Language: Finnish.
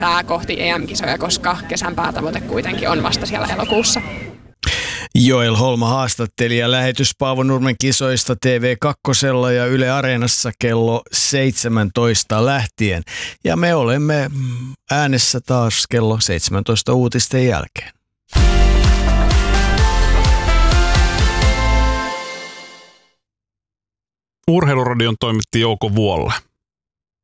kohti EM-kisoja, koska kesän päätavoite kuitenkin on vasta siellä elokuussa. Joel Holma haastatteli ja lähetys Paavo Nurmen kisoista TV2 ja Yle Areenassa kello 17 lähtien. Ja me olemme äänessä taas kello 17 uutisten jälkeen. Urheiluradion toimitti Jouko Vuolle.